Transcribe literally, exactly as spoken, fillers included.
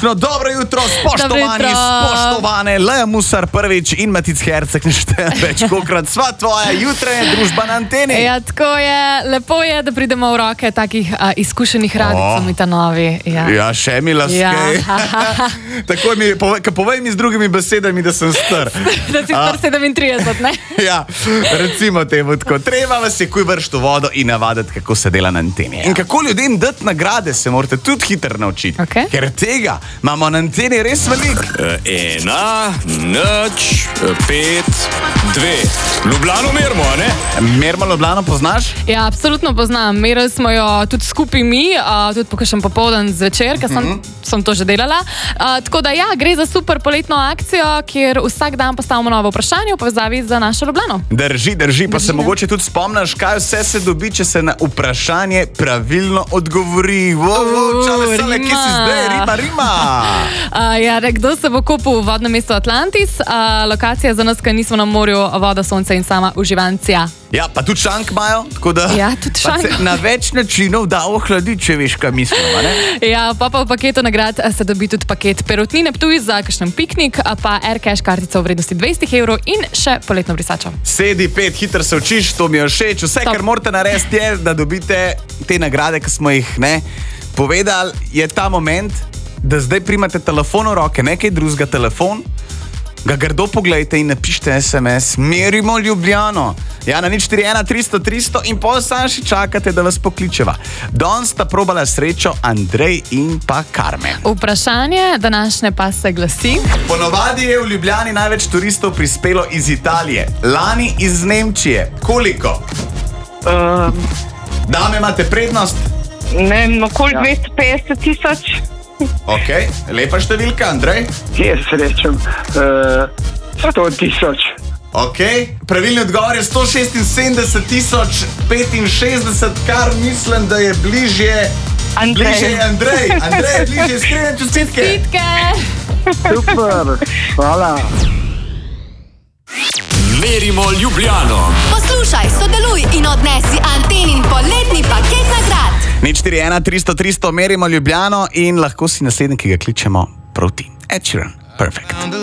Odlično, dobro jutro, spoštovani, spoštovane, Leja Musar prvič in Matic Herceg, neštejem več kokrat, sva tvoja jutranja družba na anteni. Ja, tako je, lepo je, da pridemo v roke takih a, izkušenih radicov, mi ta novi. Ja, ja še mi laskej. Ja. Tako mi, povej, povej mi z drugimi besedami, da sem star. Da si star sedemintrideset, ne? Ja, recimo temu tako. Treba vas je kuj vršt v vodo in navaditi, kako se dela na anteni. Ja. In kako ljudem dati nagrade, se morate tudi hitro naučiti. Okay. Ker tega imamo na anteni res veliko. Ena, nič, pet, dve. Ljubljano merimo, a ne? Merimo Ljubljano poznaš? Ja, absolutno poznam. Merili smo jo tudi skupaj mi, uh, tudi po kakšen popoldan zvečer, ker sem, mm -hmm. sem to že delala. Uh, tako da ja, gre za super poletno akcijo, kjer vsak dan postavimo novo vprašanje v povezavi za našo Ljubljano. Drži, drži, pa drži, se ne? Mogoče tudi spomniš, kaj vse se dobi, če se na vprašanje pravilno odgovori. Wow, wow, čale, sale, kje si zdaj? Rima, rima. Uh, ja, kdo se bo kupil v vodnem mestu Atlantis? Uh, lokacija za nas, ki nismo na morju, voda, sonce in sama uživancija. Ja, pa tudi šank imajo, tako da ja, tudi šank. Se na več načinov da ohladiti, če veš, kaj mislimo, ne? Ja, pa pa v paketu nagrad se dobi tudi paket perutnine Ptuj za kakšen piknik, pa AirCash kartica v vrednosti dvajset evrov in še poletno brisačo. Sedi pet, hitro se učiš, to mi je všeč. Vse, Top. Kar morate narediti, je, da dobite te nagrade, ki smo jih ne povedali, je ta moment, da zdaj primate telefon v roke, nekaj drugega telefon, ga grdo pogledajte in napišite es em es, merimo Ljubljano. Ja, na nič štiri ena tristo tristo in pol sam še čakate, da vas pokličeva. Danes sta probala srečo Andrej in pa Karmen. Vprašanje današnje pa se glasi. Ponovadi je v Ljubljani največ turistov prispelo iz Italije, lani iz Nemčije. Koliko? Um, Dame, imate prednost? Ne vem, okoli ja. dvesto petdeset tisoč. Ok, lepa številka, Andrej. Kje srečam? Uh, sto tisoč. Ok, pravilni odgovor je sto šestinsedemdeset tisoč petinšestdeset, kar mislim, da je bližje Andrej. Bližje Andrej. Andrej je bližje, iskrene čestitke. Čestitke. Super, hvala. Merimo Ljubljano. Poslušaj, sodeluj in odnesi Antenin poletni paket nagrad. nič štiri ena tristo tristo, merimo Ljubljano in lahko si naslednji, ki ga kličemo, prav ti. Ed Sheeran, perfect.